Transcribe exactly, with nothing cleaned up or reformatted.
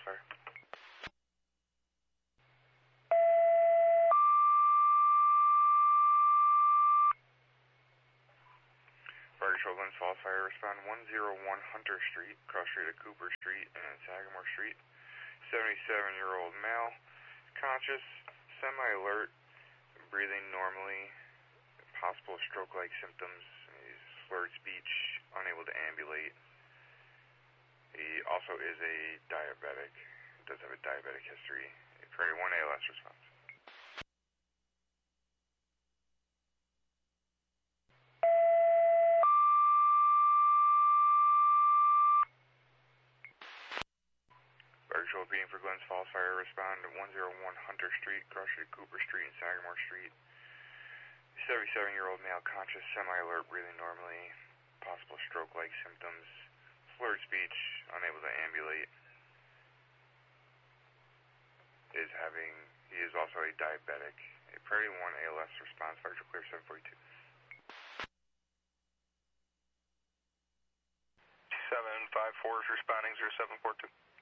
Fire. Fire Control, Glens Falls Fire, respond one oh one Hunter Street, cross street of Cooper Street and Sagamore Street. seventy-seven-year-old male, conscious, semi-alert, breathing normally, possible stroke-like symptoms, slurred speech, unable to ambulate. He also is a diabetic, does have a diabetic history. Priority one A L S response. Fire Control being for Glens Falls Fire, respond to one oh one Hunter Street, cross street Cooper Street and Sagamore Street. seventy-seven-year-old male, conscious, semi-alert, breathing normally, possible stroke-like symptoms, slurred speech, unable to ambulate. Is having, he is also a diabetic. A priority one A L S response, Fire Control clear seven forty-two. seven five four is responding, zero seven four two.